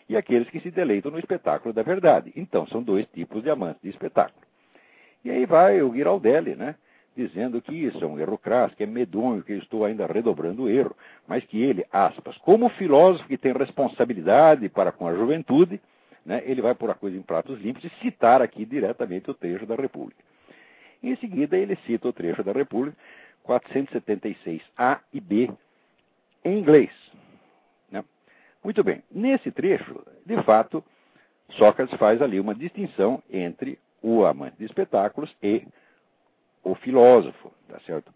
e aqueles que se deleitam no espetáculo da verdade. Então, são dois tipos de amantes de espetáculo. E aí vai o Giraldelli, né, dizendo que isso é um erro crasso, que é medonho, que eu estou ainda redobrando o erro, mas que ele, aspas, como filósofo que tem responsabilidade para com a juventude, né, ele vai pôr a coisa em pratos limpos e citar aqui diretamente o trecho da República. Em seguida, ele cita o trecho da República, 476A e B, em inglês. Né? Muito bem, nesse trecho, de fato, Sócrates faz ali uma distinção entre o amante de espetáculos e o filósofo, tá certo?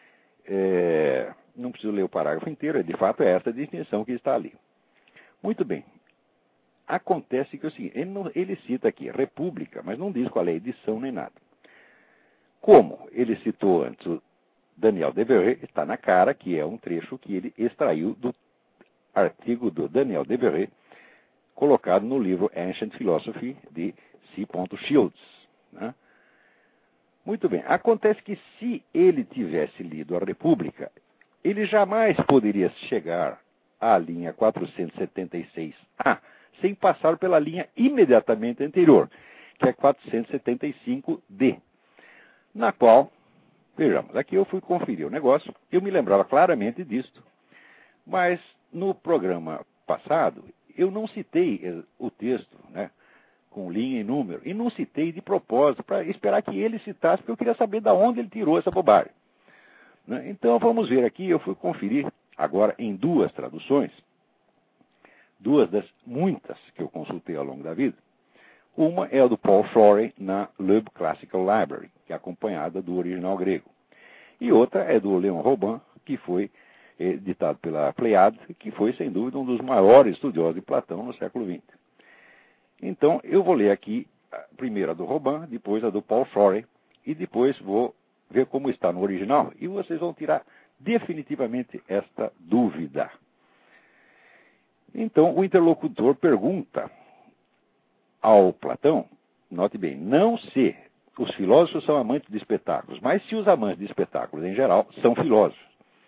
Não preciso ler o parágrafo inteiro, de fato é essa distinção que está ali. Muito bem. Acontece que é o seguinte, ele cita aqui República, mas não diz qual é a edição nem nada. Como ele citou antes o Daniel Devereux, está na cara que é um trecho que ele extraiu do artigo do Daniel Devereux, colocado no livro Ancient Philosophy de C. Shields. Né? Muito bem. Acontece que se ele tivesse lido a República, ele jamais poderia chegar à linha 476A sem passar pela linha imediatamente anterior, que é 475D, na qual, vejamos, aqui eu fui conferir o negócio, eu me lembrava claramente disto, mas no programa passado eu não citei o texto, né, com linha e número, e não citei de propósito, para esperar que ele citasse, porque eu queria saber de onde ele tirou essa bobagem. Né? Então vamos ver aqui, eu fui conferir agora em duas traduções, duas das muitas que eu consultei ao longo da vida. Uma é a do Paul Florey na Loeb Classical Library, que é acompanhada do original grego. E outra é do Leon Robin, que foi editado pela Pleiade, que foi, sem dúvida, um dos maiores estudiosos de Platão no século XX. Então, eu vou ler aqui primeiro a do Robin, depois a do Paul Florey, e depois vou ver como está no original, e vocês vão tirar definitivamente esta dúvida. Então, o interlocutor pergunta ao Platão, note bem, não se os filósofos são amantes de espetáculos, mas se os amantes de espetáculos, em geral, são filósofos.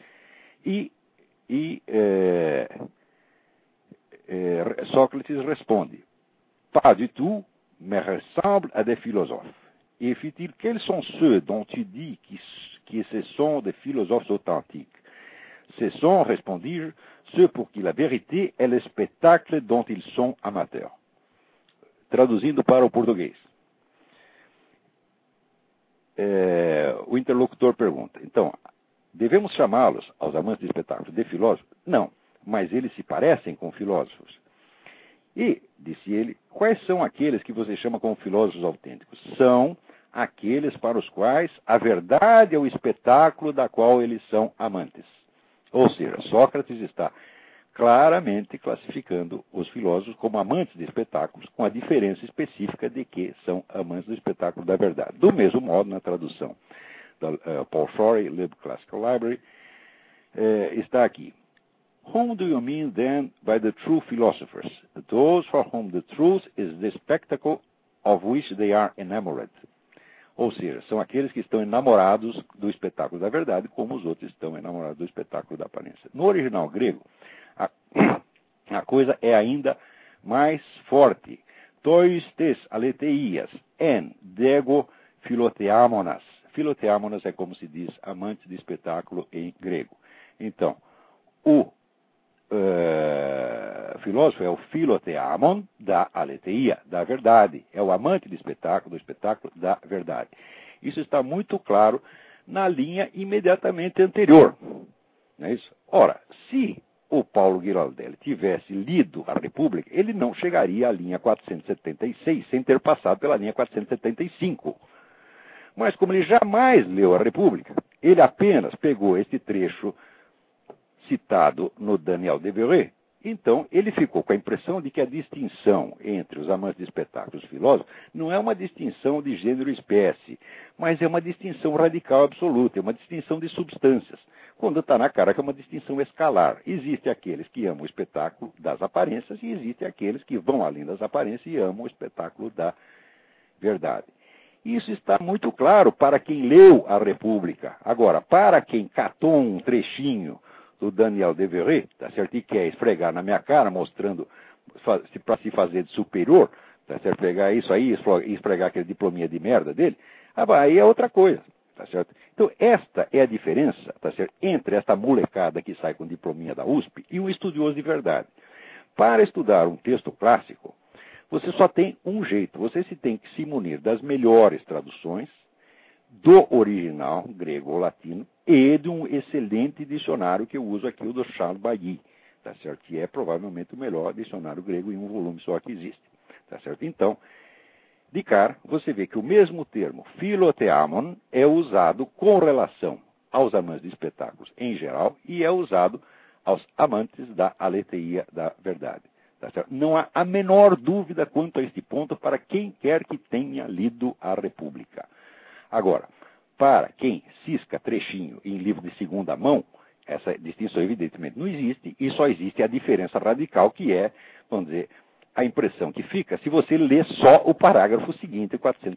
Sócrates responde, pas du tout, mais ressemble à des philosophes. Et fit-il, quels sont ceux dont tu dis que ce sont des philosophes authentiques? Ce sont, répondis-je, ceux pour qui la vérité est le spectacle dont ils sont amateurs. Traduzindo para o português. O interlocutor pergunta, então, devemos chamá-los, aos amantes de espetáculos, de filósofos? Não, mas eles se parecem com filósofos. E, disse ele, quais são aqueles que você chama como filósofos autênticos? São aqueles para os quais a verdade é o espetáculo da qual eles são amantes. Ou seja, Sócrates está claramente classificando os filósofos como amantes de espetáculos, com a diferença específica de que são amantes do espetáculo da verdade. Do mesmo modo, na tradução da Paul Florey, Loeb Classical Library, está aqui. Whom do you mean then by the true philosophers? Those for whom the truth is the spectacle of which they are enamored. Ou seja, são aqueles que estão enamorados do espetáculo da verdade, como os outros estão enamorados do espetáculo da aparência. No original grego, a coisa é ainda mais forte. Tois tes aleteias en dego philotheamonas. Philotheamonas é como se diz amante de espetáculo em grego. Então, o filósofo é o philotheamon da aletheia, da verdade. É o amante de espetáculo, do espetáculo da verdade. Isso está muito claro na linha imediatamente anterior. Não é isso? Ora, se o Paulo Giraldelli tivesse lido a República, ele não chegaria à linha 476 sem ter passado pela linha 475. Mas como ele jamais leu a República, ele apenas pegou este trecho citado no Daniel Devereux, então ele ficou com a impressão de que a distinção entre os amantes de espetáculos e os filósofos não é uma distinção de gênero e espécie, mas é uma distinção radical absoluta, é uma distinção de substâncias, quando está na cara que é uma distinção escalar. Existem aqueles que amam o espetáculo das aparências e existem aqueles que vão além das aparências e amam o espetáculo da verdade. Isso está muito claro para quem leu a República. Agora, para quem catou um trechinho do Daniel Devereux, tá certo? E quer esfregar na minha cara, mostrando para se fazer de superior, tá certo? Pegar isso aí e esfregar aquele diplominha de merda dele, aí é outra coisa, tá certo? Então, esta é a diferença, tá certo, entre esta molecada que sai com diplominha da USP e um estudioso de verdade. Para estudar um texto clássico, você só tem um jeito, você tem que se munir das melhores traduções do original, grego ou latino, e de um excelente dicionário que eu uso aqui, o do Charles Bailly, tá certo? Que é provavelmente o melhor dicionário grego em um volume só que existe, tá certo? Então, de cara, você vê que o mesmo termo, philotheamon, é usado com relação aos amantes de espetáculos em geral e é usado aos amantes da aletheia da verdade. Tá certo? Não há a menor dúvida quanto a este ponto para quem quer que tenha lido a República. Agora, para quem cisca trechinho em livro de segunda mão, essa distinção evidentemente não existe e só existe a diferença radical que é, vamos dizer, a impressão que fica se você lê só o parágrafo seguinte,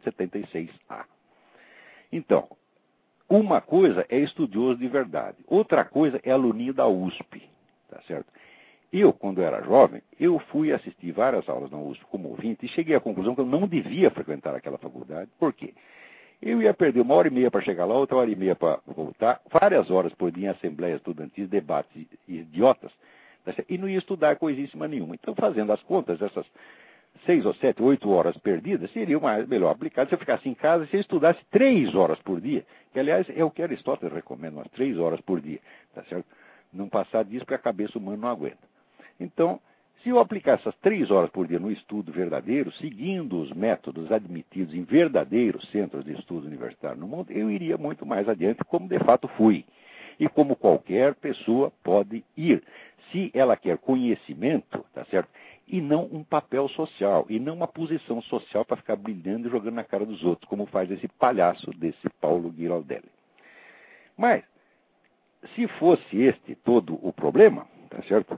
476A. Então, uma coisa é estudioso de verdade, outra coisa é aluninho da USP, tá certo? Eu, quando era jovem, eu fui assistir várias aulas na USP como ouvinte e cheguei à conclusão que eu não devia frequentar aquela faculdade. Por quê? Eu ia perder 1h30 para chegar lá, outra 1h30 para voltar, várias horas por dia em assembleias estudantis, debates idiotas, e não ia estudar coisíssima nenhuma. Então, fazendo as contas, essas 6 ou 7, 8 horas perdidas, seria melhor aplicado se eu ficasse em casa e se eu estudasse 3 horas por dia, que, aliás, é o que Aristóteles recomenda, umas 3 horas por dia, tá certo? Não passar disso porque a cabeça humana não aguenta. Então, se eu aplicar essas 3 horas por dia no estudo verdadeiro, seguindo os métodos admitidos em verdadeiros centros de estudo universitário no mundo, eu iria muito mais adiante, como de fato fui. E como qualquer pessoa pode ir, se ela quer conhecimento, tá certo? E não um papel social, e não uma posição social para ficar brilhando e jogando na cara dos outros, como faz esse palhaço desse Paulo Giraldelli. Mas, se fosse este todo o problema, tá certo?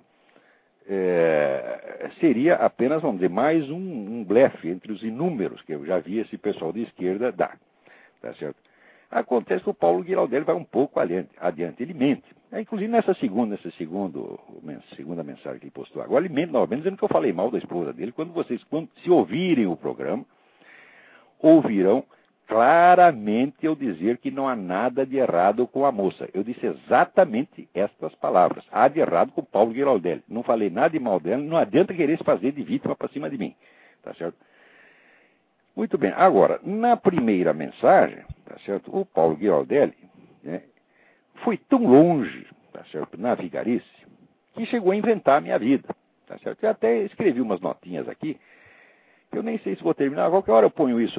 Seria apenas, vamos dizer, mais um blefe entre os inúmeros que eu já vi esse pessoal de esquerda dar. Tá certo? Acontece que o Paulo Giraldelli vai um pouco adiante, ele mente. Inclusive nessa segunda mensagem que ele postou agora, ele mente novamente dizendo que eu falei mal da esposa dele. Quando se ouvirem o programa, ouvirão claramente eu dizer que não há nada de errado com a moça. Eu disse exatamente estas palavras. Há de errado com o Paulo Giraldelli. Não falei nada de mal dela, não adianta querer se fazer de vítima para cima de mim. Tá certo? Muito bem. Agora, na primeira mensagem, tá certo? O Paulo Giraldelli, né, foi tão longe, tá certo, na vigarice, que chegou a inventar a minha vida. Tá certo? Eu até escrevi umas notinhas aqui, que eu nem sei se vou terminar. A qualquer hora eu ponho isso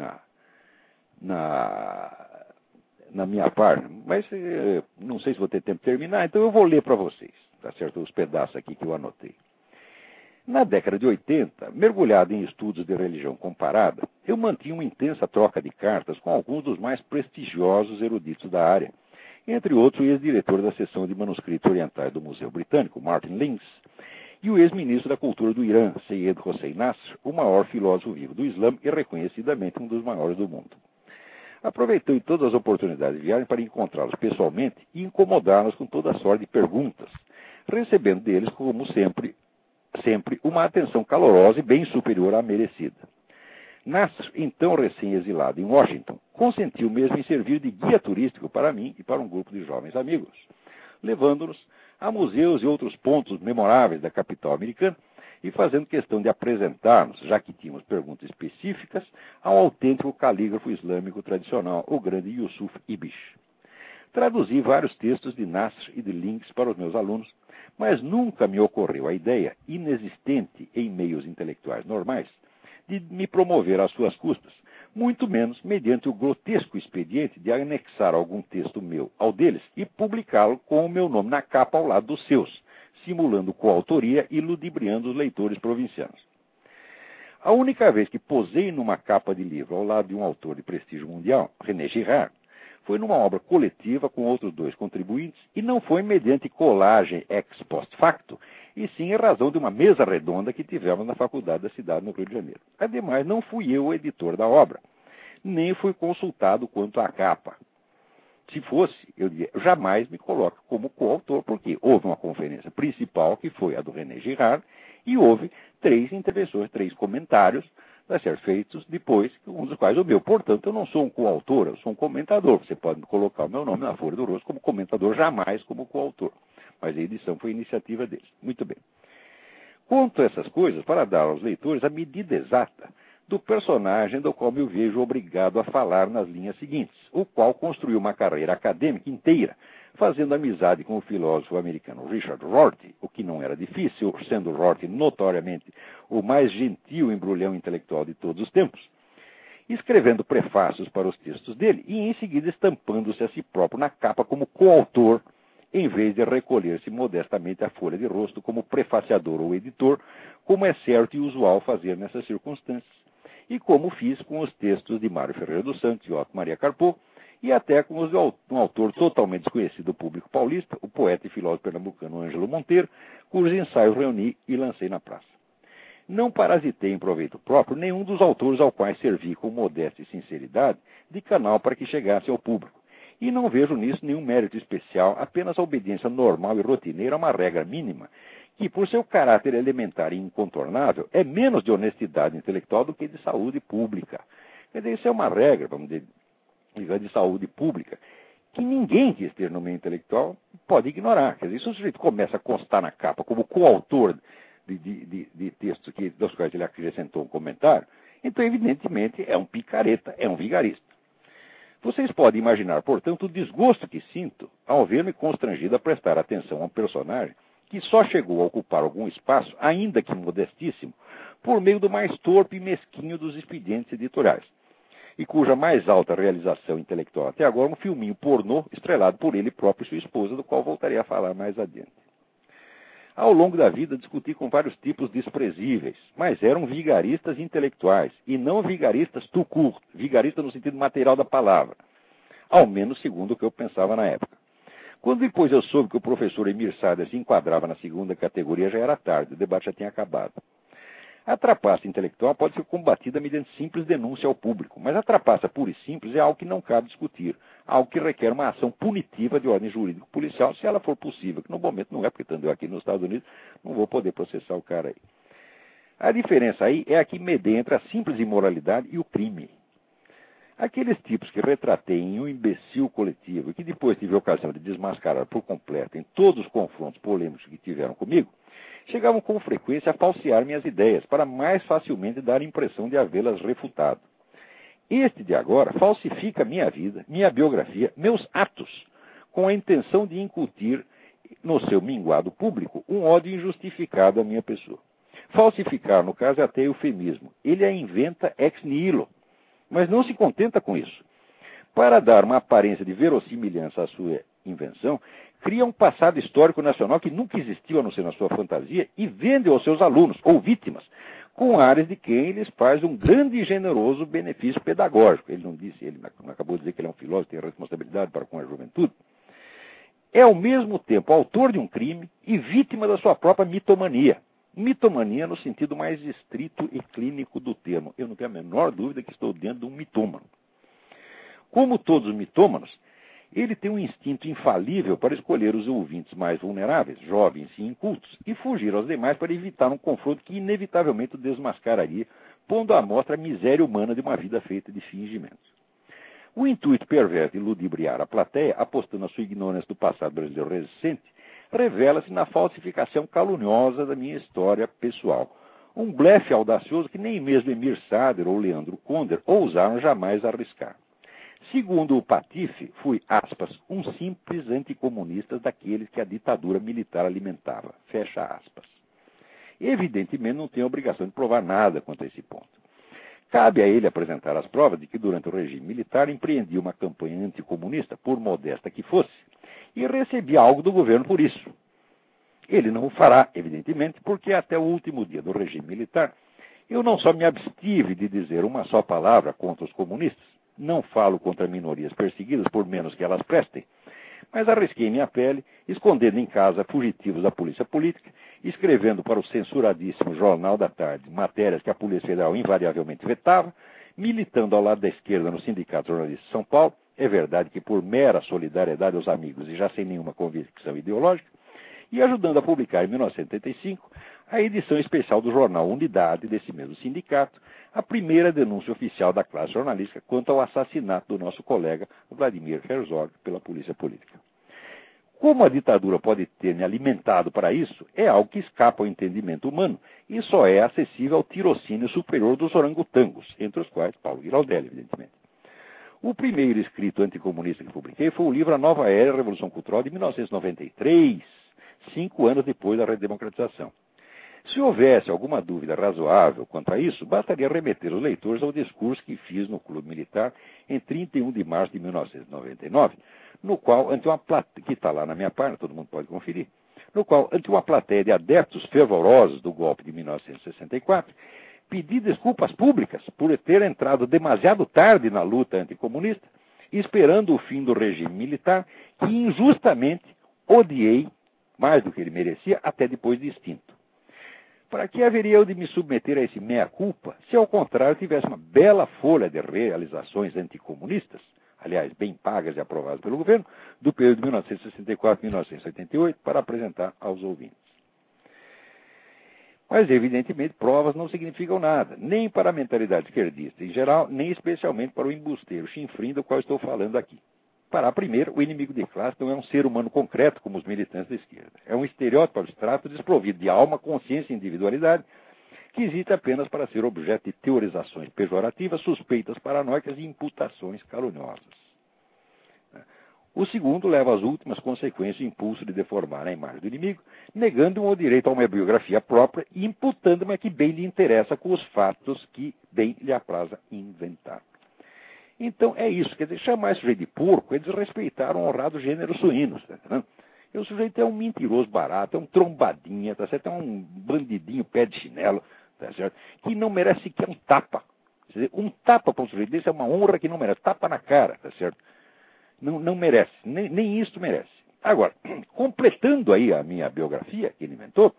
na minha página, mas não sei se vou ter tempo de terminar, então eu vou ler para vocês, tá certo? Os pedaços aqui que eu anotei. Na década de 80, mergulhado em estudos de religião comparada, eu mantinha uma intensa troca de cartas com alguns dos mais prestigiosos eruditos da área, entre outros o ex-diretor da seção de manuscritos orientais do Museu Britânico, Martin Lins, e o ex-ministro da Cultura do Irã, Seyyed Hossein Nasr, o maior filósofo vivo do Islã e reconhecidamente um dos maiores do mundo. Aproveitei todas as oportunidades de viagem para encontrá-los pessoalmente e incomodá-los com toda a sorte de perguntas, recebendo deles, como sempre, uma atenção calorosa e bem superior à merecida. Nasr, então recém-exilado em Washington, consentiu mesmo em servir de guia turístico para mim e para um grupo de jovens amigos, levando-nos a museus e outros pontos memoráveis da capital americana e fazendo questão de apresentar-nos, já que tínhamos perguntas específicas, ao autêntico calígrafo islâmico tradicional, o grande Yusuf Ibish. Traduzi vários textos de Nasr e de Lins para os meus alunos, mas nunca me ocorreu a ideia, inexistente em meios intelectuais normais, de me promover às suas custas, muito menos mediante o grotesco expediente de anexar algum texto meu ao deles e publicá-lo com o meu nome na capa ao lado dos seus, simulando coautoria e ludibriando os leitores provincianos. A única vez que posei numa capa de livro ao lado de um autor de prestígio mundial, René Girard, foi numa obra coletiva com outros 2 contribuintes e não foi mediante colagem ex post facto, e sim em razão de uma mesa redonda que tivemos na faculdade da cidade no Rio de Janeiro. Ademais, não fui eu o editor da obra, nem fui consultado quanto à capa. Se fosse, eu jamais me coloco como coautor, porque houve uma conferência principal, que foi a do René Girard, E houve 3 intervenções, 3 comentários a ser feitos depois, um dos quais o meu. Portanto, eu não sou um coautor, eu sou um comentador. Você pode colocar o meu nome na Folha do Rosto como comentador, jamais como coautor. Mas a edição foi iniciativa deles. Muito bem. Conto essas coisas para dar aos leitores a medida exata do personagem do qual me vejo obrigado a falar nas linhas seguintes, o qual construiu uma carreira acadêmica inteira, fazendo amizade com o filósofo americano Richard Rorty, o que não era difícil, sendo Rorty notoriamente o mais gentil embrulhão intelectual de todos os tempos, escrevendo prefácios para os textos dele e em seguida estampando-se a si próprio na capa como coautor, em vez de recolher-se modestamente à folha de rosto como prefaciador ou editor, como é certo e usual fazer nessas circunstâncias, e como fiz com os textos de Mário Ferreira dos Santos e Otto Maria Carpo, e até com os de um autor totalmente desconhecido do público paulista, o poeta e filósofo pernambucano Ângelo Monteiro, cujos ensaios reuni e lancei na praça. Não parasitei em proveito próprio nenhum dos autores ao quais servi com modéstia e sinceridade de canal para que chegasse ao público. E não vejo nisso nenhum mérito especial, apenas a obediência normal e rotineira a uma regra mínima, que, por seu caráter elementar e incontornável, é menos de honestidade intelectual do que de saúde pública. Quer dizer, isso é uma regra, vamos dizer, de saúde pública, que ninguém que esteja no meio intelectual pode ignorar. Quer dizer, se o sujeito começa a constar na capa como coautor de textos dos quais ele acrescentou um comentário, então, evidentemente, é um picareta, é um vigarista. Vocês podem imaginar, portanto, o desgosto que sinto ao ver-me constrangido a prestar atenção a um personagem que só chegou a ocupar algum espaço, ainda que modestíssimo, por meio do mais torpe e mesquinho dos expedientes editoriais, e cuja mais alta realização intelectual até agora é um filminho pornô estrelado por ele próprio e sua esposa, do qual voltarei a falar mais adiante. Ao longo da vida, discuti com vários tipos desprezíveis, mas eram vigaristas intelectuais, e não vigaristas tout court, vigarista no sentido material da palavra, ao menos segundo o que eu pensava na época. Quando depois eu soube que o professor Emir Sader se enquadrava na segunda categoria, já era tarde, o debate já tinha acabado. A trapaça intelectual pode ser combatida mediante simples denúncia ao público, mas a trapaça pura e simples é algo que não cabe discutir, algo que requer uma ação punitiva de ordem jurídico-policial, se ela for possível, que no momento não é, porque estando eu aqui nos Estados Unidos, não vou poder processar o cara aí. A diferença aí é a que medeia entre a simples imoralidade e o crime. Aqueles tipos que retratei em um imbecil coletivo e que depois tive a ocasião de desmascarar por completo em todos os confrontos polêmicos que tiveram comigo, chegavam com frequência a falsear minhas ideias para mais facilmente dar a impressão de havê-las refutado. Este de agora falsifica minha vida, minha biografia, meus atos, com a intenção de incutir no seu minguado público um ódio injustificado à minha pessoa. Falsificar, no caso, é até eufemismo. Ele a inventa ex nihilo. Mas não se contenta com isso. Para dar uma aparência de verossimilhança à sua invenção, cria um passado histórico nacional que nunca existiu a não ser na sua fantasia e vende aos seus alunos, ou vítimas, com áreas de quem lhes faz um grande e generoso benefício pedagógico. Ele não acabou de dizer que ele é um filósofo, tem responsabilidade para com a juventude. É ao mesmo tempo autor de um crime e vítima da sua própria mitomania. Mitomania no sentido mais estrito e clínico do termo. Eu não tenho a menor dúvida que estou dentro de um mitômano. Como todos os mitômanos, ele tem um instinto infalível para escolher os ouvintes mais vulneráveis, jovens e incultos, e fugir aos demais para evitar um confronto que inevitavelmente o desmascararia, pondo à mostra a miséria humana de uma vida feita de fingimentos. O intuito perverso de ludibriar a plateia, apostando a sua ignorância do passado brasileiro recente, revela-se na falsificação caluniosa da minha história pessoal. Um blefe audacioso que nem mesmo Emir Sader ou Leandro Conder ousaram jamais arriscar. Segundo o Patife, fui, aspas, um simples anticomunista daqueles que a ditadura militar alimentava. Fecha aspas. Evidentemente não tenho obrigação de provar nada quanto a esse ponto. Cabe a ele apresentar as provas de que durante o regime militar empreendi uma campanha anticomunista, por modesta que fosse, e recebi algo do governo por isso. Ele não o fará, evidentemente, porque até o último dia do regime militar, eu não só me abstive de dizer uma só palavra contra os comunistas, não falo contra minorias perseguidas por menos que elas prestem, mas arrisquei minha pele, escondendo em casa fugitivos da polícia política, escrevendo para o censuradíssimo Jornal da Tarde matérias que a Polícia Federal invariavelmente vetava, militando ao lado da esquerda no Sindicato Jornalista de São Paulo, é verdade que por mera solidariedade aos amigos e já sem nenhuma convicção ideológica, e ajudando a publicar em 1985 a edição especial do jornal Unidade, desse mesmo sindicato, a primeira denúncia oficial da classe jornalística quanto ao assassinato do nosso colega Vladimir Herzog pela polícia política. Como a ditadura pode ter me alimentado para isso, é algo que escapa ao entendimento humano e só é acessível ao tirocínio superior dos orangotangos, entre os quais Paulo Giraldelli, evidentemente. O primeiro escrito anticomunista que publiquei foi o livro A Nova Era e a Revolução Cultural, de 1993, 5 anos depois da redemocratização. Se houvesse alguma dúvida razoável quanto a isso, bastaria remeter os leitores ao discurso que fiz no Clube Militar em 31 de março de 1999, no qual, ante uma plateia, que está lá na minha página, todo mundo pode conferir, no qual, ante uma plateia de adeptos fervorosos do golpe de 1964, pedi desculpas públicas por ter entrado demasiado tarde na luta anticomunista, esperando o fim do regime militar, que injustamente odiei, mais do que ele merecia, até depois de extinto. Para que haveria eu de me submeter a esse meia-culpa, se ao contrário tivesse uma bela folha de realizações anticomunistas, aliás, bem pagas e aprovadas pelo governo, do período de 1964 a 1988, para apresentar aos ouvintes. Mas, evidentemente, provas não significam nada, nem para a mentalidade esquerdista em geral, nem especialmente para o embusteiro chinfrim do qual estou falando aqui. Para a primeira, o inimigo de classe não é um ser humano concreto como os militantes da esquerda. É um estereótipo abstrato desprovido de alma, consciência e individualidade, que existe apenas para ser objeto de teorizações pejorativas, suspeitas paranoicas e imputações caluniosas. O segundo leva às últimas consequências o impulso de deformar a imagem do inimigo, negando-me o direito a uma biografia própria e imputando-me a que bem lhe interessa com os fatos que bem lhe apraza inventar. Então, é isso. Quer dizer, chamar esse sujeito de porco é desrespeitar um honrado gênero suíno, tá entendendo? E o sujeito é um mentiroso barato, é um trombadinha, tá certo? É um bandidinho pé de chinelo, tá certo? Que não merece sequer um tapa. Quer dizer, um tapa para um sujeito desse é uma honra que não merece. Tapa na cara, tá certo? Não merece, nem isso merece. Agora, completando aí a minha biografia que ele inventou,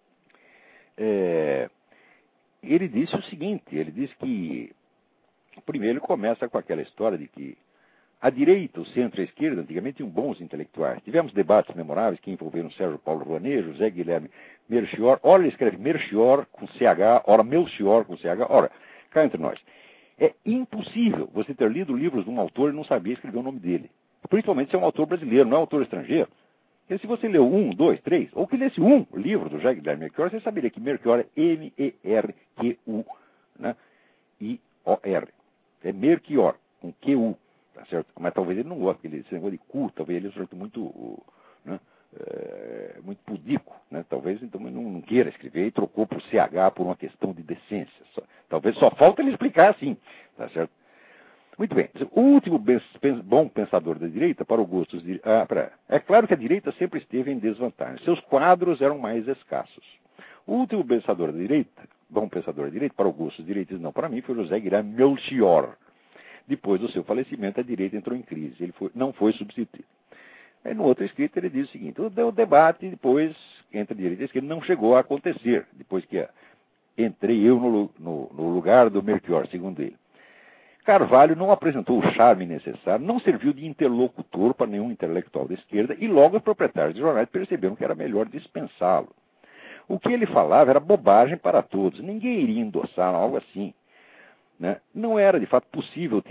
ele disse o seguinte, ele disse que, primeiro ele começa com aquela história de que a direita, o centro e a esquerda, antigamente tinham bons intelectuais. Tivemos debates memoráveis que envolveram Sérgio Paulo Rouanet, José Guilherme Melchior. Ora ele escreve Melchior com CH, ora Melchior com CH. Ora, cá entre nós. É impossível você ter lido livros de um autor e não saber escrever o nome dele. Principalmente se é um autor brasileiro, não é um autor estrangeiro. Porque se você leu 1, 2, 3, ou que lesse um livro do José Guilherme Melchior, você saberia que Melchior é M-E-R-Q-U, né? I-O-R. É Melchior, com Q-U, tá certo? Mas talvez ele não goste, porque esse negócio de cu, talvez ele seja muito, né? Muito pudico, né? Talvez então ele não queira escrever e trocou por CH por uma questão de decência. Talvez só falta ele explicar assim, tá certo? Muito bem. O último bom pensador da direita, para o gosto de... é claro que a direita sempre esteve em desvantagem. Seus quadros eram mais escassos. O último pensador da direita, bom pensador da direita, para o gosto dos direitistas, não para mim, foi José Guilherme Melchior. Depois do seu falecimento, a direita entrou em crise. Ele não foi substituído. Aí, no outro escrito, ele diz o seguinte: o debate depois entre a direita e a esquerda não chegou a acontecer, depois que entrei eu no lugar do Melchior, segundo ele. Carvalho não apresentou o charme necessário, não serviu de interlocutor para nenhum intelectual da esquerda e logo os proprietários de jornais perceberam que era melhor dispensá-lo. O que ele falava era bobagem para todos, ninguém iria endossar algo assim, né? Não era de fato possível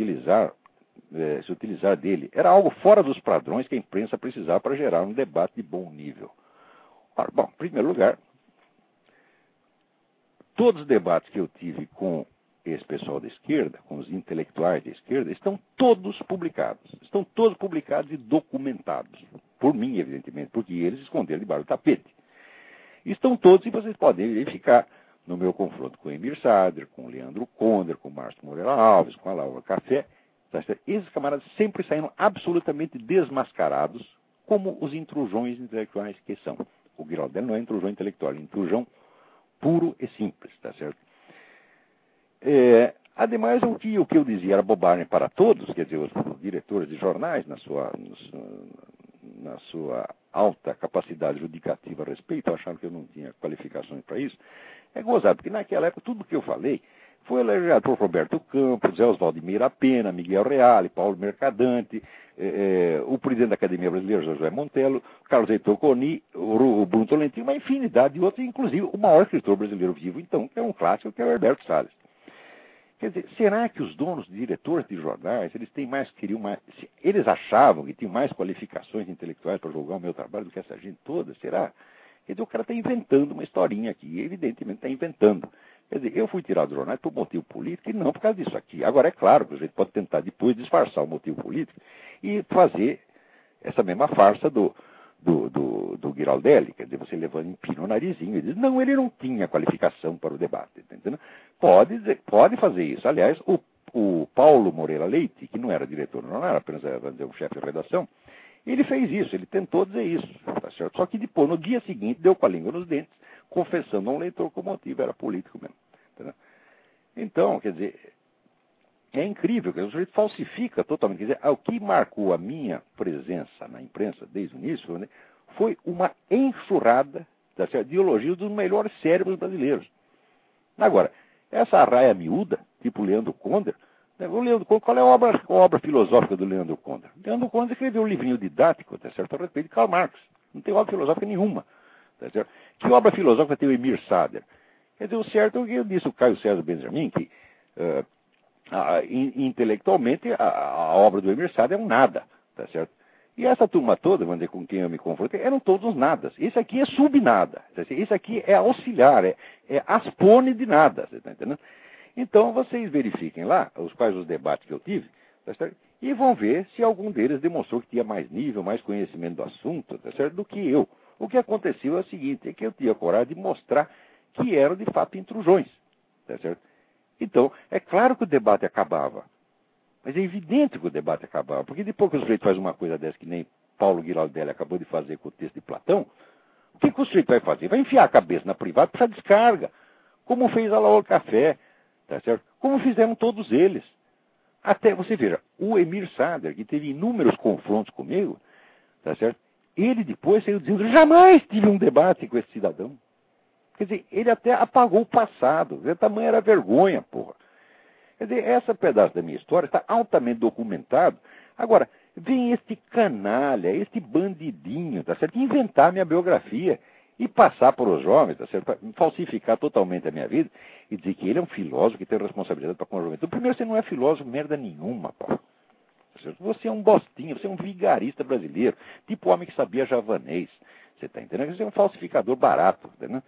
se utilizar dele, era algo fora dos padrões que a imprensa precisava para gerar um debate de bom nível. Ora, bom, em primeiro lugar, todos os debates que eu tive com esse pessoal da esquerda, com os intelectuais da esquerda, estão todos publicados. Estão todos publicados e documentados. Por mim, evidentemente, porque eles esconderam debaixo do tapete. Estão todos, e vocês podem verificar no meu confronto com o Emir Sader, com o Leandro Konder, com o Márcio Moreira Alves, com a Laura Café. Esses camaradas sempre saíram absolutamente desmascarados, como os intrujões intelectuais que são. O Giraldelli não é intrujão intelectual, é intrujão puro e simples, tá certo? Ademais, o que eu dizia era bobagem para todos, quer dizer, os diretores de jornais, na sua alta capacidade judicativa a respeito, acharam que eu não tinha qualificações para isso. É gozado, porque naquela época tudo que eu falei Foi elogiado por Roberto Campos, Zé Oswaldo de Meira Pena, Miguel Reale, Paulo Mercadante, o presidente da Academia Brasileira, José Montello, Carlos Heitor Coni, o Bruno Tolentino, uma infinidade de outros, inclusive o maior escritor brasileiro vivo, então, que é um clássico, que é o Herberto Salles. Quer dizer, será que os donos, diretores de jornais, eles achavam que tinham mais qualificações intelectuais para julgar o meu trabalho do que essa gente toda? Será? Quer dizer, o cara está inventando uma historinha aqui, e evidentemente está inventando. Quer dizer, eu fui tirado do jornal por motivo político e não por causa disso aqui. Agora, é claro que a gente pode tentar depois disfarçar o motivo político e fazer essa mesma farsa do Giraldelli, quer dizer, você levando empina o narizinho e diz, não, ele não tinha qualificação para o debate, tá entendendo? Pode fazer isso. Aliás, o Paulo Moreira Leite, que não era diretor, não era apenas um chefe de redação, ele fez isso, ele tentou dizer isso, tá certo? Só que depois, no dia seguinte, deu com a língua nos dentes, confessando a um leitor que o motivo era político mesmo. Entendeu? Então, quer dizer, é incrível, que o sujeito falsifica totalmente. Quer dizer, o que marcou a minha presença na imprensa desde o início, né, foi uma enxurrada, tá certo, de elogios dos melhores cérebros brasileiros. Agora, essa arraia miúda, tipo Leandro Conder, o Leandro Conder, qual é a obra filosófica do Leandro Conder? Leandro Conder escreveu um livrinho didático, tá certo, a respeito de Karl Marx. Não tem obra filosófica nenhuma. Tá certo? Que obra filosófica tem o Emir Sader? Quer dizer, o certo é o que eu disse o Caio César Benjamin, que intelectualmente a obra do Emir Sader é um nada. Tá certo? E essa turma toda, vamos dizer, com quem eu me confrontei, eram todos nadas. Esse aqui é subnada. Tá certo? Esse aqui é auxiliar, é aspone de nada. Você está entendendo? Então, vocês verifiquem lá quais os debates que eu tive, tá certo? E vão ver se algum deles demonstrou que tinha mais nível, mais conhecimento do assunto, tá certo? Do que eu. O que aconteceu é o seguinte, é que eu tinha coragem de mostrar que eram, de fato, intrusões, tá certo? Então, é claro que o debate acabava, mas é evidente que o debate acabava, porque depois que o sujeito faz uma coisa dessa, que nem Paulo Giraldelli acabou de fazer com o texto de Platão, o que o sujeito vai fazer? Vai enfiar a cabeça na privada para descarga, como fez a Laura Café, tá certo? Como fizeram todos eles. Até, você veja, o Emir Sader, que teve inúmeros confrontos comigo, tá certo? Ele depois saiu dizendo, jamais tive um debate com esse cidadão. Quer dizer, ele até apagou o passado. O tamanho era vergonha, porra. Quer dizer, esse pedaço da minha história está altamente documentado. Agora, vem este canalha, este bandidinho, tá certo? Inventar minha biografia e passar para os jovens, tá certo? Falsificar totalmente a minha vida e dizer que ele é um filósofo que tem responsabilidade para com a juventude. Primeiro, você não é filósofo merda nenhuma, pô. Você é um bostinho, você é um vigarista brasileiro, tipo homem que sabia javanês. Você está entendendo? Você é um falsificador barato, entendeu?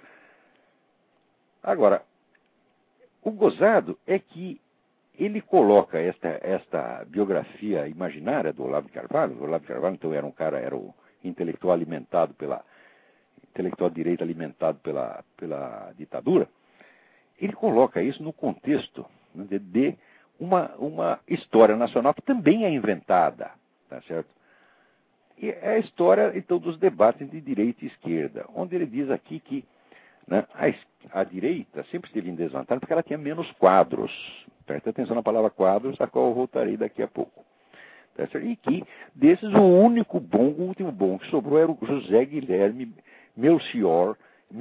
Agora, o gozado é que ele coloca esta biografia imaginária do Olavo de Carvalho. O Olavo de Carvalho, então, era o intelectual alimentado intelectual de direita alimentado pela ditadura. Ele coloca isso no contexto, né, de uma história nacional que também é inventada, tá certo? E é a história, então, dos debates de direita e esquerda, onde ele diz aqui que, né, a direita sempre esteve em desvantagem porque ela tinha menos quadros. Presta atenção na palavra quadros, a qual eu voltarei daqui a pouco. Tá certo? E que, desses, o último bom que sobrou era o José Guilherme Melchior,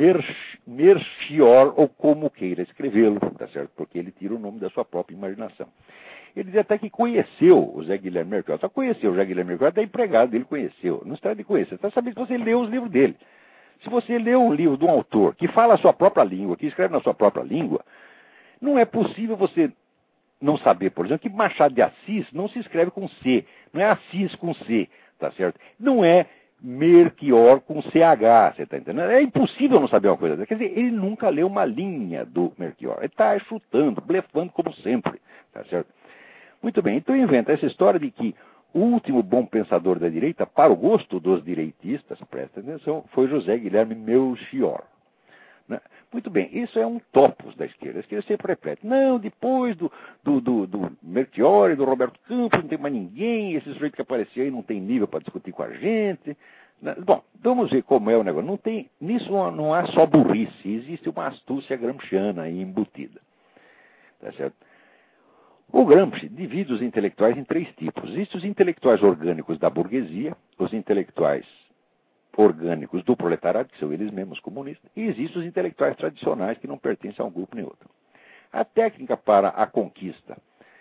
ou como queira escrevê-lo, tá certo? Porque ele tira o nome da sua própria imaginação. Ele diz até que conheceu o Zé Guilherme Melchior. Só conheceu o Zé Guilherme Melchior, até empregado dele conheceu. Não está de conhecer, está sabendo que você leu os livros dele. Se você lê um livro de um autor que fala a sua própria língua, que escreve na sua própria língua, não é possível você não saber, por exemplo, que Machado de Assis não se escreve com C, não é Assis com C, tá certo? Não é Melchior com CH, você está entendendo? É impossível não saber uma coisa dessa. Quer dizer, ele nunca leu uma linha do Melchior. Ele está chutando, blefando como sempre, tá certo? Muito bem, então inventa essa história de que o último bom pensador da direita, para o gosto dos direitistas, presta atenção, foi José Guilherme Melchior. Né? Muito bem, isso é um topos da esquerda. A esquerda sempre repete, não, depois do Melchior e do Roberto Campos não tem mais ninguém, esse sujeito que apareceu aí não tem nível para discutir com a gente. Bom, vamos ver como é o negócio. Nisso não há só burrice, existe uma astúcia gramsciana aí embutida. Tá certo? O Gramsci divide os intelectuais em três tipos. Existem os intelectuais orgânicos da burguesia, os intelectuais orgânicos do proletariado, que são eles mesmos comunistas, e existem os intelectuais tradicionais que não pertencem a um grupo nem outro. A técnica para a conquista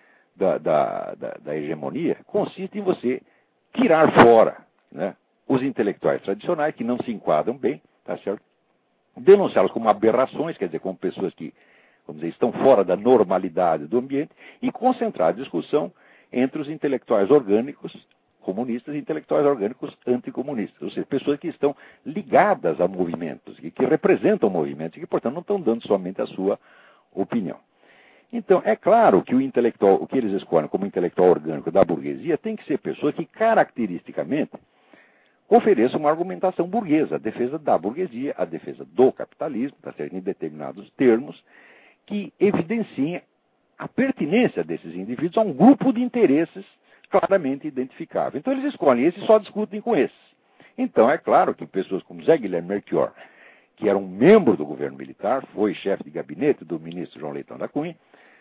da hegemonia consiste em você tirar fora, né, os intelectuais tradicionais que não se enquadram bem, tá certo? Denunciá-los como aberrações, quer dizer, como pessoas que, vamos dizer, estão fora da normalidade do ambiente, e concentrar a discussão entre os intelectuais orgânicos comunistas e intelectuais orgânicos anticomunistas, ou seja, pessoas que estão ligadas a movimentos, que representam movimentos e que, portanto, não estão dando somente a sua opinião. Então, é claro que o intelectual, o que eles escolhem como intelectual orgânico da burguesia, tem que ser pessoa que, caracteristicamente, ofereça uma argumentação burguesa, a defesa da burguesia, a defesa do capitalismo, tá certo, em determinados termos, que evidenciem a pertinência desses indivíduos a um grupo de interesses claramente identificável. Então eles escolhem esses e só discutem com esses. Então é claro que pessoas como Zé Guilherme Melchior, que era um membro do governo militar, foi chefe de gabinete do ministro João Leitão da Cunha,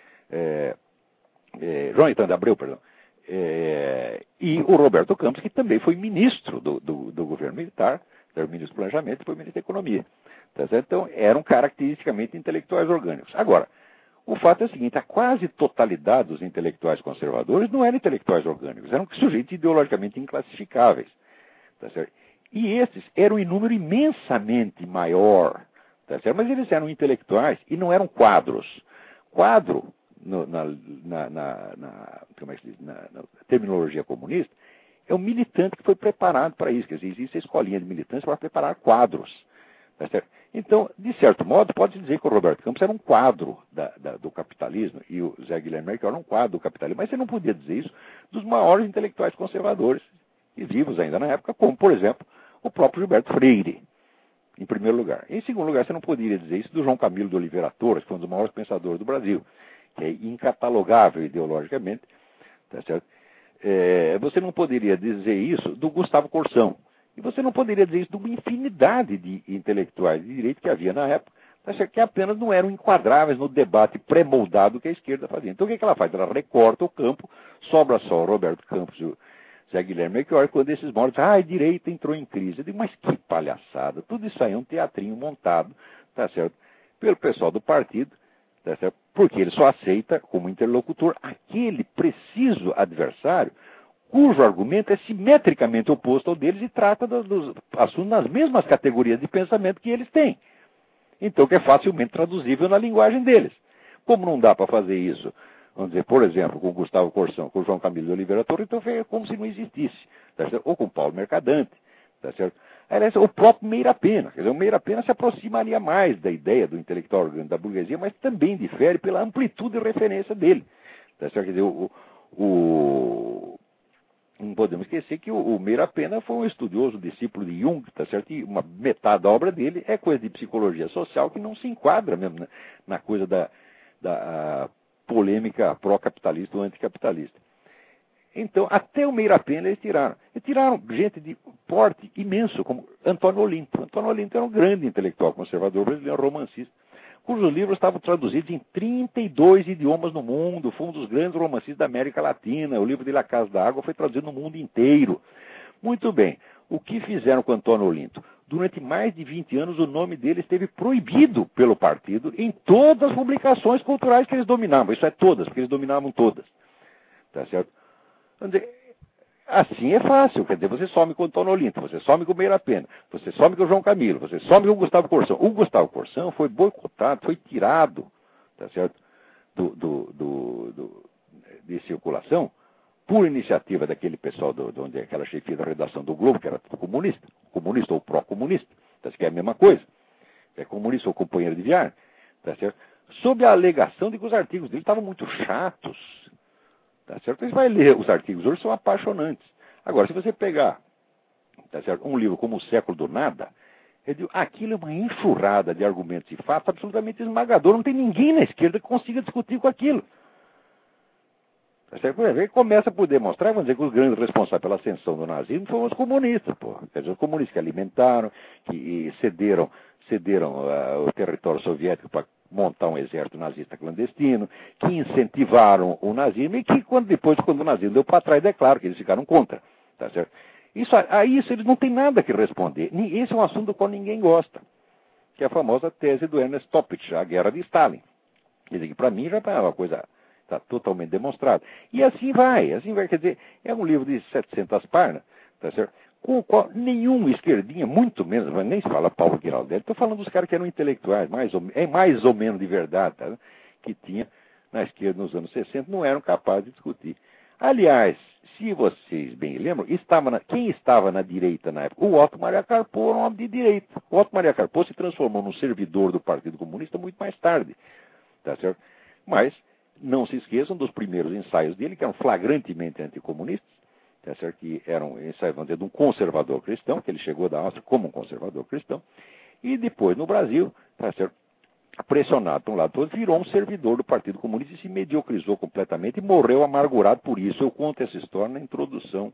João Leitão de Abreu, perdão, e o Roberto Campos, que também foi ministro do governo militar, era ministro do Planejamento e foi ministro da Economia. Tá certo? Então eram caracteristicamente intelectuais orgânicos. Agora, o fato é o seguinte, a quase totalidade dos intelectuais conservadores não eram intelectuais orgânicos, eram sujeitos ideologicamente inclassificáveis. Tá certo? E esses eram em número imensamente maior, tá certo? Mas eles eram intelectuais e não eram quadros. Quadro, como é que se diz? Na terminologia comunista, é um militante que foi preparado para isso. Quer dizer, existe a escolinha de militância para preparar quadros. Tá certo? Então, de certo modo, pode-se dizer que o Roberto Campos era um quadro do capitalismo e o Zé Guilherme Melchior era um quadro do capitalismo. Mas você não podia dizer isso dos maiores intelectuais conservadores e vivos ainda na época, como, por exemplo, o próprio Gilberto Freire, em primeiro lugar. Em segundo lugar, você não poderia dizer isso do João Camilo de Oliveira Torres, que foi um dos maiores pensadores do Brasil, que é incatalogável ideologicamente. Tá certo? Você não poderia dizer isso do Gustavo Corsão. E você não poderia dizer isso de uma infinidade de intelectuais de direito que havia na época, que apenas não eram enquadráveis no debate pré-moldado que a esquerda fazia. Então o que ela faz? Ela recorta o campo, sobra só o Roberto Campos e o Zé Guilherme Melchior, quando esses mortos, a direita entrou em crise. Eu digo, mas que palhaçada, tudo isso aí é um teatrinho montado, tá certo, pelo pessoal do partido, tá certo, porque ele só aceita como interlocutor aquele preciso adversário cujo argumento é simetricamente oposto ao deles e trata dos assuntos nas mesmas categorias de pensamento que eles têm. Então, que é facilmente traduzível na linguagem deles. Como não dá para fazer isso, vamos dizer, por exemplo, com o Gustavo Corsão, com o João Camilo de Oliveira Torres, então é como se não existisse. Tá certo? Ou com o Paulo Mercadante. Tá certo? Aliás, o próprio Meira Pena. Quer dizer, o Meira Pena se aproximaria mais da ideia do intelectual orgânico da burguesia, mas também difere pela amplitude de referência dele. Tá certo? Quer dizer, não podemos esquecer que o Meira Pena foi um estudioso, discípulo de Jung, tá certo? E uma metade da obra dele é coisa de psicologia social que não se enquadra mesmo na coisa da polêmica pró-capitalista ou anticapitalista. Então, até o Meira Pena eles tiraram. E tiraram gente de porte imenso, como Antônio Olinto. Antônio Olinto era um grande intelectual conservador brasileiro, romancista, cujos livros estavam traduzidos em 32 idiomas no mundo, foi um dos grandes romancistas da América Latina, o livro de La Casa da Água foi traduzido no mundo inteiro. Muito bem, o que fizeram com Antônio Olinto? Durante mais de 20 anos o nome dele esteve proibido pelo partido em todas as publicações culturais que eles dominavam, isso é todas, porque eles dominavam todas. Tá certo? Assim é fácil, quer dizer, você some com o Antônio Olinto, você some com o Meira Pena, você some com o João Camilo, você some com o Gustavo Corsão. O Gustavo Corsão foi boicotado, foi tirado, tá certo, de circulação por iniciativa daquele pessoal onde aquela chefia da redação do Globo, que era comunista ou pró-comunista, tá certo? Que é a mesma coisa, é comunista ou companheiro de viagem, tá certo? Sob a alegação de que os artigos dele estavam muito chatos. Tá certo? Você vai ler os artigos hoje, são apaixonantes. Agora, se você pegar, tá certo, um livro como O Século do Nada, aquilo é uma enxurrada de argumentos e fatos absolutamente esmagador. Não tem ninguém na esquerda que consiga discutir com aquilo. Tá certo? Ele começa por demonstrar, vamos dizer, que os grandes responsáveis pela ascensão do nazismo foram os comunistas. Quer dizer, os comunistas que alimentaram, que cederam o território soviético para montar um exército nazista clandestino, que incentivaram o nazismo e que depois, quando o nazismo deu para trás, é claro que eles ficaram contra. Tá certo? A isso eles não têm nada que responder. Esse é um assunto do qual ninguém gosta, que é a famosa tese do Ernest Toppich, a Guerra de Stalin. Quer dizer, que para mim já está uma coisa, está totalmente demonstrada. E assim vai, quer dizer, é um livro de 700 páginas, tá certo? Com o qual nenhum esquerdinha, muito menos, mas nem se fala Paulo Giraldelli, estou falando dos caras que eram intelectuais, mais ou menos de verdade, tá, que tinha na esquerda nos anos 60, não eram capazes de discutir. Aliás, se vocês bem lembram, quem estava na direita na época? O Otto Maria Carpo era um homem de direita. O Otto Maria Carpo se transformou num servidor do Partido Comunista muito mais tarde. Tá certo? Mas não se esqueçam dos primeiros ensaios dele, que eram flagrantemente anticomunistas, tá certo? Que eram ensaios, vamos dizer, de um conservador cristão, que ele chegou da Áustria como um conservador cristão, e depois no Brasil, tá certo? Pressionado para um lado todo, virou um servidor do Partido Comunista e se mediocrizou completamente e morreu amargurado por isso. Eu conto essa história na introdução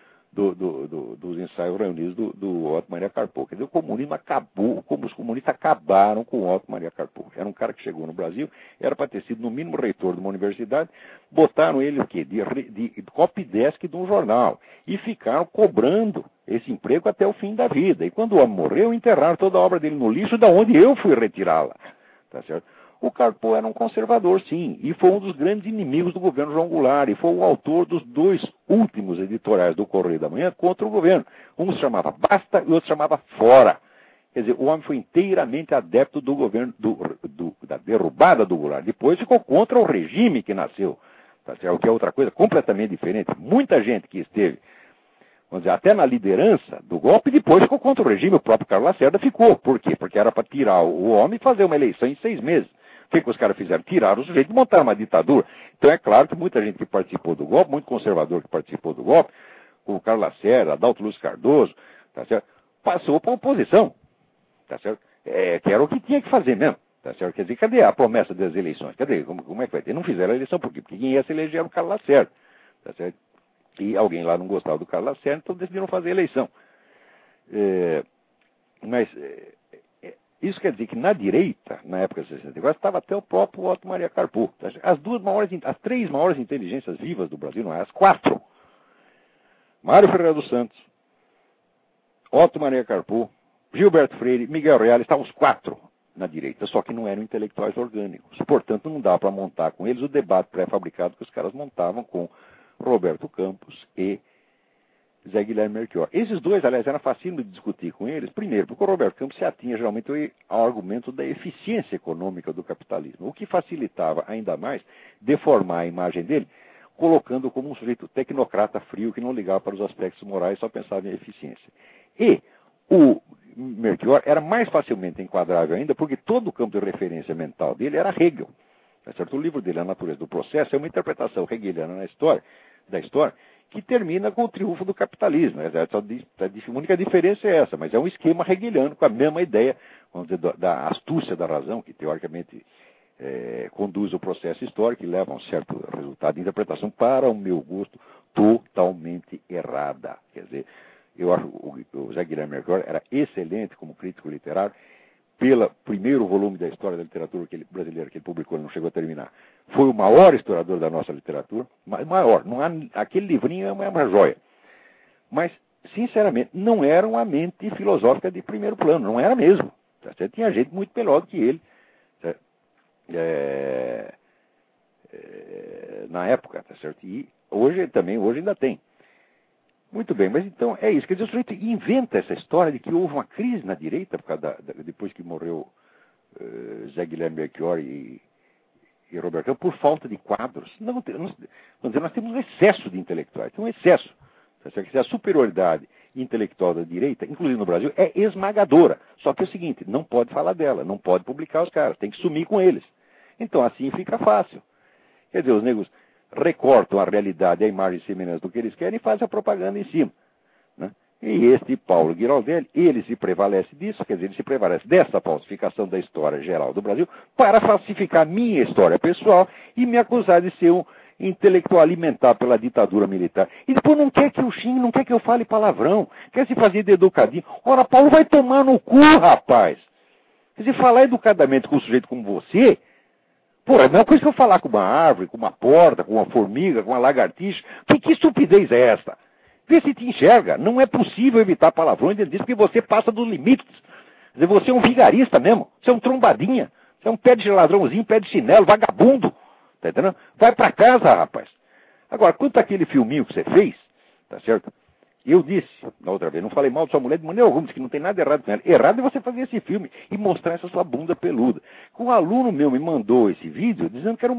dos ensaios reunidos do Otto Maria Carpo. Quer dizer, o comunismo acabou, como os comunistas acabaram com o Otto Maria Carpo. Era um cara que chegou no Brasil, era para ter sido no mínimo reitor de uma universidade, botaram ele o quê? De copydesk de um jornal e ficaram cobrando esse emprego até o fim da vida. E quando o homem morreu, enterraram toda a obra dele no lixo, da onde eu fui retirá-la. Tá certo? O Carpo era um conservador, sim, e foi um dos grandes inimigos do governo João Goulart, e foi o autor dos 2 últimos editoriais do Correio da Manhã contra o governo. Um se chamava Basta e o outro se chamava Fora. Quer dizer, o homem foi inteiramente adepto do governo, da derrubada do Goulart. Depois ficou contra o regime que nasceu, tá certo? O que é outra coisa completamente diferente. Muita gente que esteve, vamos dizer, até na liderança do golpe, depois ficou contra o regime. O próprio Carlos Lacerda ficou. Por quê? Porque era para tirar o homem e fazer uma eleição em 6 meses. O que os caras fizeram? Tiraram o sujeito e montaram uma ditadura. Então é claro que muita gente que participou do golpe, muito conservador que participou do golpe, o Carlos Lacerda, Adalto Lúcio Cardoso, tá certo? Passou para a oposição. Tá certo? Que era o que tinha que fazer mesmo. Tá certo? Quer dizer, cadê a promessa das eleições? Cadê? Como é que vai ter? Não fizeram a eleição. Por quê? Porque quem ia se eleger era o Carlos Lacerda. Tá certo? E alguém lá não gostava do Carlos Lacerda, então decidiram fazer a eleição. Isso quer dizer que na direita, na época de 64, estava até o próprio Otto Maria Carpo. As 3 maiores inteligências vivas do Brasil, não é? As 4. Mário Ferreira dos Santos, Otto Maria Carpo, Gilberto Freire, Miguel Reale, estavam os 4 na direita, só que não eram intelectuais orgânicos. Portanto, não dá para montar com eles o debate pré-fabricado que os caras montavam com Roberto Campos e Zé Guilherme Melchior. Esses 2, aliás, era fácil de discutir com eles, primeiro, porque o Roberto Campos se atinha geralmente ao argumento da eficiência econômica do capitalismo, o que facilitava ainda mais deformar a imagem dele, colocando como um sujeito tecnocrata frio que não ligava para os aspectos morais, só pensava em eficiência. E o Melchior era mais facilmente enquadrável ainda, porque todo o campo de referência mental dele era Hegel. Tá certo? O livro dele, A Natureza do Processo, é uma interpretação hegeliana da história, que termina com o triunfo do capitalismo. A única diferença é essa, mas é um esquema hegeliano com a mesma ideia, vamos dizer, da astúcia da razão, que teoricamente conduz o processo histórico e leva a um certo resultado de interpretação, para o meu gosto, totalmente errada. Quer dizer, eu acho que o Zé Guilherme Melchior era excelente como crítico literário, pelo primeiro volume da história da literatura brasileira que ele publicou, ele não chegou a terminar. Foi o maior historiador da nossa literatura, maior. Aquele livrinho é uma joia. Mas, sinceramente, não era uma mente filosófica de primeiro plano, não era mesmo. Tá certo? Tinha gente muito melhor do que ele. Na época, tá certo? E hoje ainda tem. Muito bem, mas então é isso. Quer dizer, o sujeito inventa essa história de que houve uma crise na direita depois que morreu Zé Guilherme Melchior e Roberto Campos, por falta de quadros. Nós temos um excesso de intelectuais, um excesso. A superioridade intelectual da direita, inclusive no Brasil, é esmagadora. Só que é o seguinte, não pode falar dela, não pode publicar os caras, tem que sumir com eles. Então assim fica fácil. Quer dizer, os negros recortam a realidade, a imagem e semelhança do que eles querem e fazem a propaganda em cima. Né? E este Paulo Giraldelli, ele se prevalece disso, quer dizer, ele se prevalece dessa falsificação da história geral do Brasil para falsificar minha história pessoal e me acusar de ser um intelectual alimentado pela ditadura militar. E depois não quer que eu xingue, não quer que eu fale palavrão, quer se fazer de educadinho. Ora, Paulo, vai tomar no cu, rapaz! Quer dizer, falar educadamente com um sujeito como você... Pô, é a mesma coisa que eu falar com uma árvore, com uma porta, com uma formiga, com uma lagartixa. Que estupidez é esta? Vê se te enxerga. Não é possível evitar palavrões dentro disso, porque você passa dos limites. Quer dizer, você é um vigarista mesmo. Você é um trombadinha. Você é um pé de ladrãozinho, pé de chinelo, vagabundo. Tá entendendo? Vai pra casa, rapaz. Agora, quanto àquele filminho que você fez, tá certo? Eu disse, na outra vez, não falei mal de sua mulher de maneira alguma, disse que não tem nada errado com ela. Errado é você fazer esse filme e mostrar essa sua bunda peluda. Um aluno meu me mandou esse vídeo dizendo que era um